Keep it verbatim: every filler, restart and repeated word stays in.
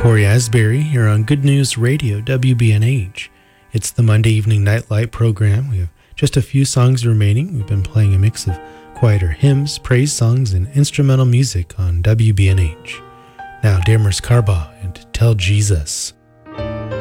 Corey Asbury here on Good News Radio, W B N H. It's the Monday Evening Nightlight program. We have just a few songs remaining. We've been playing a mix of quieter hymns, praise songs, and instrumental music on W B N H. Now, Demers Karba and Tell Jesus.